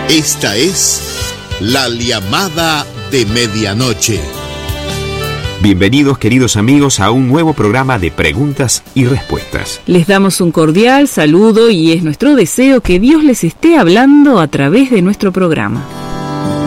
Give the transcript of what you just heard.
Esta es La Llamada de Medianoche. Bienvenidos, queridos amigos, a un nuevo programa de preguntas y respuestas. Les damos un cordial saludo y es nuestro deseo que Dios les esté hablando a través de nuestro programa.